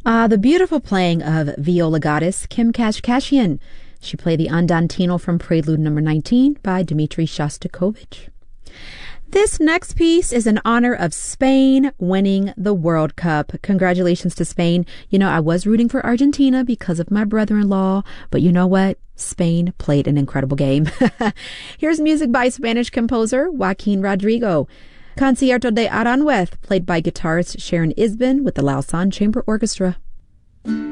The beautiful playing of viola goddess Kim Kashkashian. She played the Andantino from Prelude No. 19 by Dmitri Shostakovich. This next piece is in honor of Spain winning the World Cup. Congratulations to Spain. You know, I was rooting for Argentina because of my brother-in-law, but you know what? Spain played an incredible game. Here's music by Spanish composer Joaquin Rodrigo. Concierto de Aranjuez, played by guitarist Sharon Isbin with the Lausanne Chamber Orchestra.